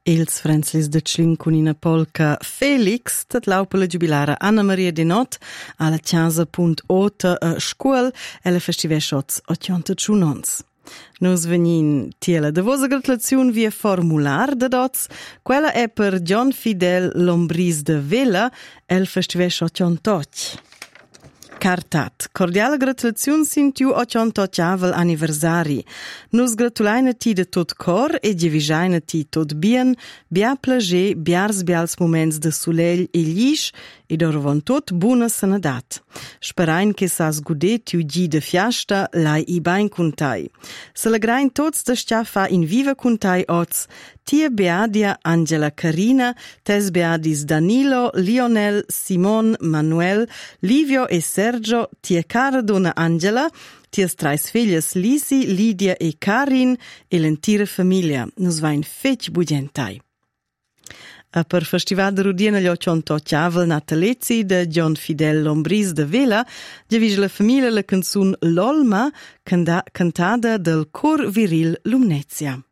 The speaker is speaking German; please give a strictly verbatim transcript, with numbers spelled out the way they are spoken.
Els Frenzlis de Tschlin con ina polca Felix, tat laupa la giubilara Anna Maria Denot, alla Chiasa Punt Ota a Scuol, e la festiveschots ottanta tschunons. Nos venin tiela de vosa gratulaziun via formular de dots, quella è per John Fidel Lombris de Vela, el festivesch ottantotg. Cartat. Cordiale gratulaziun sin tiu ottantotgavel anniversari. Nus gratulaina ti de tot cor e gievisaina ti tot bien, bia plager, biars bials moments de soleil e lisch, e dorovon tot buna sanadat. Sperain che sas gude tiu gi de fiasta lai i bain cuntai. Celegrain tots de stiafa in viva cuntai oz, tia beadia Angela Carina, tes beadis Danilo, Lionel, Simon, Manuel, Livio e Sergio, tia cara dona Angela, tias trais filhas Lisi, Lidia e Karin e l'entira famiglia. Nos vain fetg bugentai. A per festival de Rudiena gli ottantotgavel natalezi de John Fidel Lombris de Vela, giavisce la famiglia la canzun L'Olma, canta- cantada del cor viril Lumnezia.